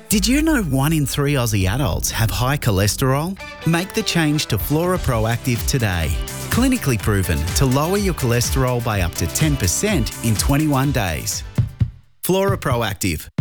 Did you know 1 in 3 Aussie adults have high cholesterol? Make the change to Flora Proactive today. Clinically proven to lower your cholesterol by up to 10% in 21 days. Flora Proactive.